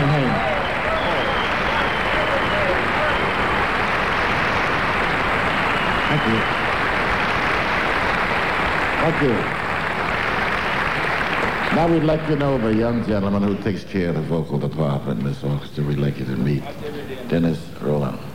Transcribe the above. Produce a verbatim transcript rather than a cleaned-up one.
Johnny Haynes. Thank you. Thank you. Now we'd like to know of a young gentleman who takes care of the vocal department in this orchestra. We'd like you to meet Dennis Roland.